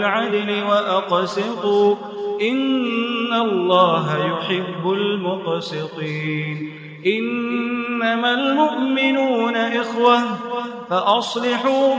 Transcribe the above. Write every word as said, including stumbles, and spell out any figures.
العدل وأقسطوا إن الله يحب المقسطين إنما المؤمنون إخوة فأصلحوا